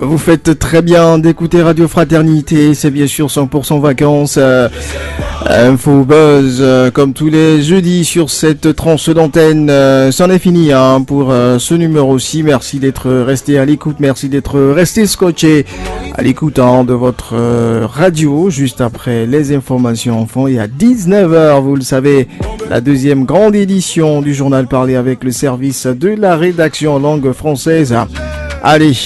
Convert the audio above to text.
Vous faites très bien d'écouter Radio Fraternité, c'est bien sûr 100% vacances. Info Buzz, comme tous les jeudis sur cette tranche d'antenne. C'en est fini pour ce numéro-ci. Merci d'être resté à l'écoute, merci d'être resté scotché à l'écoute de votre radio. Juste après les informations enfants et à 19h, vous le savez, la deuxième grande édition du journal parlé avec le service de la rédaction en langue française. Allez,